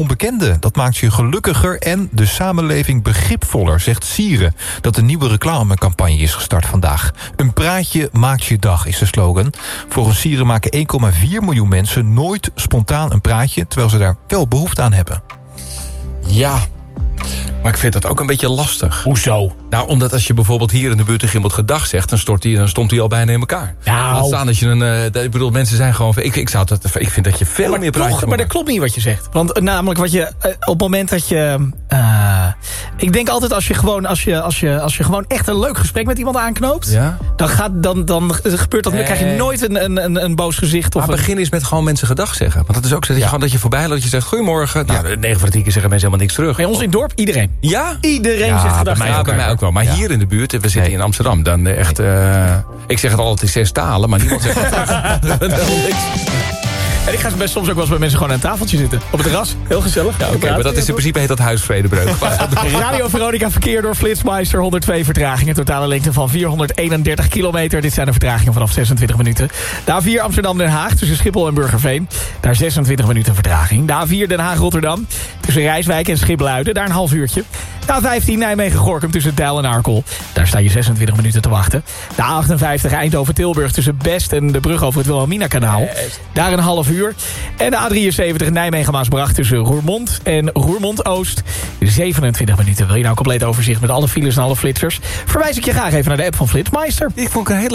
onbekenden. Dat maakt je gelukkiger en de samenleving begripvoller, zegt Sieren, dat een nieuwe reclamecampagne is gestart vandaag. Een praatje maakt je dag, is de slogan. Volgens Sieren maken 1,4 miljoen mensen nooit spontaan een praatje, terwijl ze daar wel behoefte aan hebben. Ja, maar ik vind dat ook een beetje lastig. Hoezo? Nou, omdat als je bijvoorbeeld hier in de buurt tegen iemand gedag zegt, dan stond hij al bijna in elkaar. Nou. Laat staan dat je ik bedoel, mensen zijn gewoon. Ik vind dat je veel meer praatjes. Maar dat klopt niet wat je zegt. Want namelijk wat je op het moment dat je. Ik denk altijd als je gewoon echt een leuk gesprek met iemand aanknoopt, Ja? dan gebeurt dat. Dan krijg je nooit een boos gezicht. Of Maar begin eens met gewoon mensen gedag zeggen. Want dat is ook zo dat je gewoon dat je voorbij loopt, dat je zegt goedemorgen. Nou, 9 van de 10 keer zeggen mensen helemaal niks terug. Bij ons in het dorp iedereen. Ja? Iedereen zegt gedag. Bij mij ook wel. Maar hier in de buurt, we zitten in Amsterdam, dan echt. Ik zeg het altijd in 6 talen, maar niemand zegt het. En ik ga best soms ook wel eens bij mensen gewoon aan een tafeltje zitten. Op het terras. Heel gezellig. Ja, oké, maar dat is in principe heet dat huisvredebreuk. Radio Veronica verkeer door Flitsmeister. 102 vertragingen. Totale lengte van 431 kilometer. Dit zijn de vertragingen vanaf 26 minuten. De A4 Amsterdam-Den Haag tussen Schiphol en Burgerveen. Daar 26 minuten vertraging. De A4 Den Haag-Rotterdam tussen Rijswijk en Schipluiden. Daar een half uurtje. De A15 Nijmegen-Gorkum tussen Deil en Arkel. Daar sta je 26 minuten te wachten. De A58 Eindhoven-Tilburg tussen Best en de brug over het Wilhelmina-kanaal. Daar een half uur. En de A73 Nijmegen-Maasbracht tussen Roermond en Roermond-Oost. 27 minuten. Wil je nou een compleet overzicht met alle files en alle flitsers? Verwijs ik je graag even naar de app van Flitsmeister. Ik vond een hele